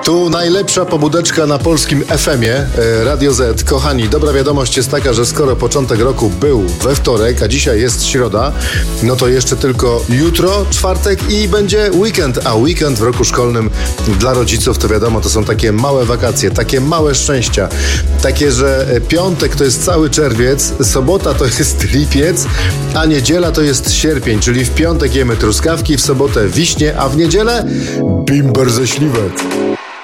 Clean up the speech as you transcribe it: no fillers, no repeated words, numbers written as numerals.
Tu najlepsza pobudeczka na polskim FM-ie, Radio Z. Kochani, dobra wiadomość jest taka, że skoro początek roku był we wtorek, a dzisiaj jest środa, no to jeszcze tylko jutro, czwartek i będzie weekend. A weekend w roku szkolnym dla rodziców to wiadomo, to są takie małe wakacje, takie małe szczęścia. Takie, że piątek to jest cały czerwiec, sobota to jest lipiec, a niedziela to jest sierpień, czyli w piątek jemy truskawki, w sobotę wiśnie, a w niedzielę bimber ze śliwek.